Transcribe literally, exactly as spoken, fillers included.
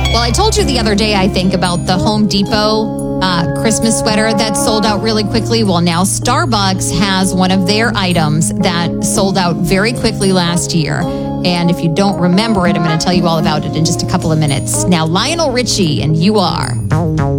Well, I told you the other day, I think, about the Home Depot uh, Christmas sweater that sold out really quickly. Well, now Starbucks has one of their items that sold out very quickly last year. And if you don't remember it, I'm going to tell you all about it in just a couple of minutes. Now, Lionel Richie and You Are.